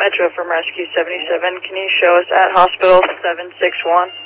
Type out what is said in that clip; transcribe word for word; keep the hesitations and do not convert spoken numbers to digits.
Metro from Rescue seventy-seven. Can you show us at Hospital seven six one?